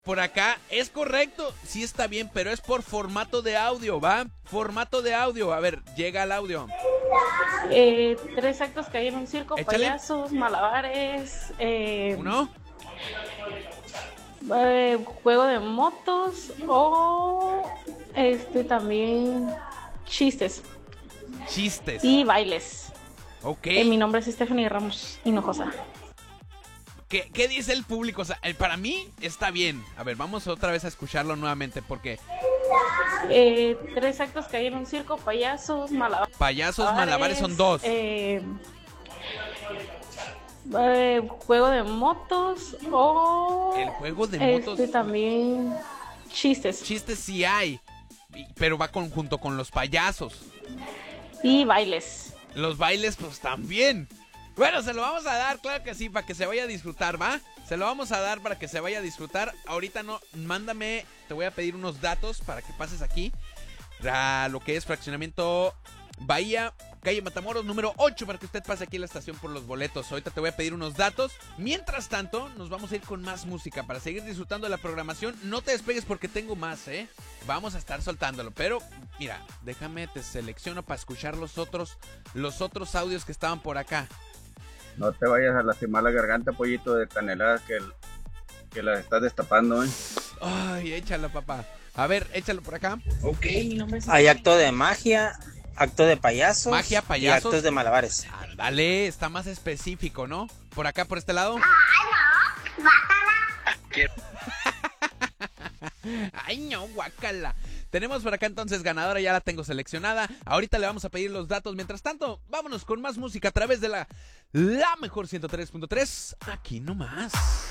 Por acá es correcto, sí está bien, pero es por formato de audio, ¿va? Formato de audio, a ver, llega el audio. 3 actos que hay en un circo, Échale. payasos, malabares, ¿Uno? juego de motos o también chistes Chistes. y bailes. Ok. Mi nombre es Stephanie Ramos Hinojosa. ¿Qué dice el público? O sea, para mí está bien. A ver, vamos otra vez a escucharlo nuevamente porque 3 actos que hay en un circo, payasos, payasos, malabares son 2. Juego de motos o El juego de motos. también chistes Chistes sí hay, pero va junto con los payasos. y bailes. Los bailes pues también. Bueno, se lo vamos a dar, claro que sí, para que se vaya a disfrutar, ¿va? Se lo vamos a dar para que se vaya a disfrutar. Ahorita no, mándame, te voy a pedir unos datos para que pases aquí a lo que es Fraccionamiento Bahía, calle Matamoros, número 8, para que usted pase aquí a la estación por los boletos. Ahorita te voy a pedir unos datos. Mientras tanto, nos vamos a ir con más música para seguir disfrutando de la programación. No te despegues porque tengo más, ¿eh? Vamos a estar soltándolo, pero mira, déjame, te selecciono para escuchar los otros audios que estaban por acá. No te vayas a lastimar la garganta, pollito de caneladas que las estás destapando, ¿eh? Ay, échalo, papá. A ver, échalo por acá. Ok. Hay acto de magia, acto de payasos, Magia, y payasos. actos de malabares. Ándale, está más específico, ¿no? Por acá, por este lado. Ay, no, guácala. Tenemos por acá entonces ganadora, ya la tengo seleccionada. Ahorita le vamos a pedir los datos. Mientras tanto, vámonos con más música a través de la mejor 103.3. Aquí nomás.